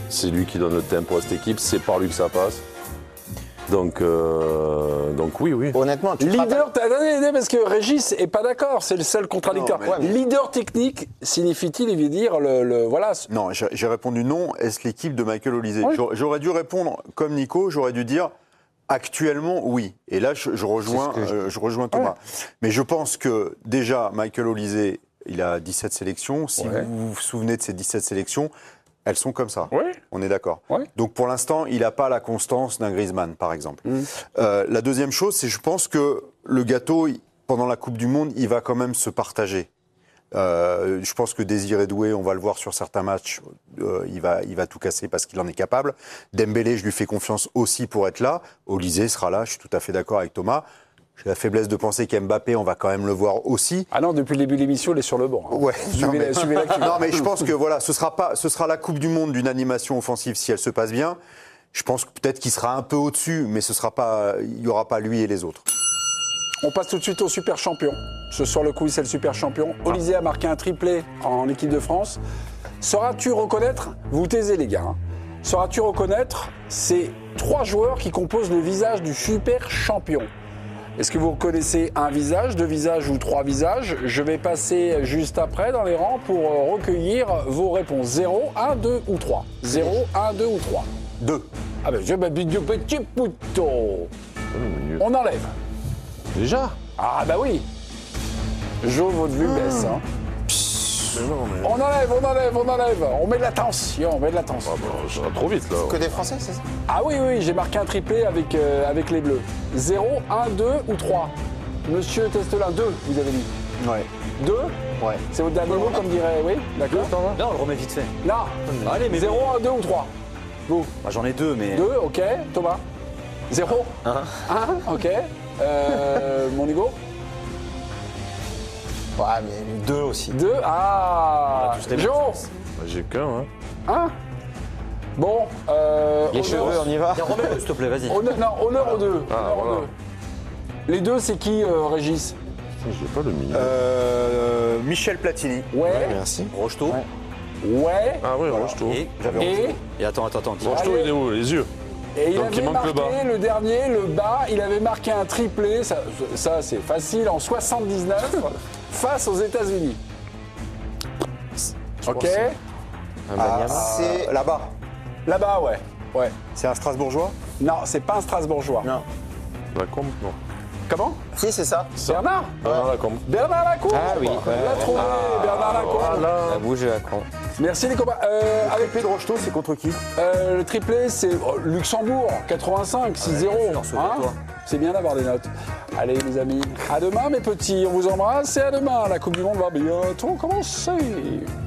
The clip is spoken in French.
C'est lui qui donne le tempo à cette équipe, c'est par lui que ça passe. Donc oui. Honnêtement, Leader, attendez, parce que Régis est pas d'accord, c'est le seul contradicteur. Non, mais- Leader technique signifie-t-il, il veut dire voilà. Non, j'ai répondu non. Est-ce l'équipe de Michael Olise? Oui. J'aurais dû répondre comme Nico, j'aurais dû dire actuellement oui. Et là, je rejoins Thomas. Mais je pense que déjà, Michael Olise, il a 17 sélections. Si vous vous souvenez de ces 17 sélections, elles sont comme ça. Oui. On est d'accord. Oui. Donc pour l'instant, il n'a pas la constance d'un Griezmann, par exemple. La deuxième chose, c'est je pense que le gâteau, pendant la Coupe du Monde, il va quand même se partager. Je pense que Désiré Doué, on va le voir sur certains matchs, il va tout casser parce qu'il en est capable. Dembélé, je lui fais confiance aussi pour être là. Olise sera là, je suis tout à fait d'accord avec Thomas. J'ai la faiblesse de penser qu'Mbappé, on va quand même le voir aussi. Ah non, depuis le début de l'émission, il est sur le banc. Ouais. Suivez l'actu. Non, mais je pense que voilà, ce sera la Coupe du Monde d'une animation offensive si elle se passe bien. Je pense que peut-être qu'il sera un peu au-dessus, mais il n'y aura pas lui et les autres. On passe tout de suite au super champion. Ce soir, le quiz, c'est le super champion. Olise a marqué un triplé en équipe de France. Sauras-tu reconnaître, vous vous taisez les gars, hein. Sauras-tu reconnaître ces 3 joueurs qui composent le visage du super champion? Est-ce que vous reconnaissez un visage, 2 visages ou 3 visages? Je vais passer juste après dans les rangs pour recueillir vos réponses. 0, 1, 2 ou 3. 0, 1, 2 ou 3. 2. Ah ben, je petit pouton. On enlève. Déjà? Ah bah oui. Jo, votre vue baisse. Hein. On enlève. On met de la tension, Ah bah, ça va trop vite là. Que des Français, c'est ça? Ah oui, j'ai marqué un triplé avec les Bleus. 0, 1, 2 ou 3. Monsieur Testelin, 2, vous avez dit. Ouais. 2 Ouais. C'est votre dernier mot, comme dirait... Oui, d'accord. Non, on le remet vite fait. Là. Allez, mais 0, 1, 2 ou 3. Vous. Bah, j'en ai 2, mais. 2, ok. Thomas. 0. 1, ok. Mon Hugo. Ouais, mais 2 aussi. 2, ah. tous les Jo. Bah, j'ai qu'un, hein. 1. Bon, les cheveux, on y va. Tiens, remets-le, s'il te plaît, vas-y. Honneur aux 2. Ah, voilà. Les 2, c'est qui, Régis? J'ai pas le milieu. Michel Platini. Ouais. Merci. Rocheteau. Ouais. Ah oui, Rocheteau. Et attends. dis. Rocheteau, il est où? Les yeux. Et il Donc, avait il manque le marqué bas. le dernier, le bas, il avait marqué un triplé, ça c'est facile, en 79, face aux États-Unis. Ok. C'est là-bas. Là-bas, ouais. C'est un Strasbourgeois? Non, c'est pas un Strasbourgeois. Non. Lacombe? Non. Comment? Si, c'est ça. Bernard? Bernard Lacombe. Bernard Lacombe. Ah oui. On l'a trouvé, Bernard Lacombe. La bouge à con. Merci les copains. Avec Avec de Rocheteau, c'est contre qui? le triplé, c'est Luxembourg, 85, 6-0. toi. C'est bien d'avoir des notes. Allez les amis, à demain mes petits, on vous embrasse et à demain. La Coupe du Monde va bientôt commencer.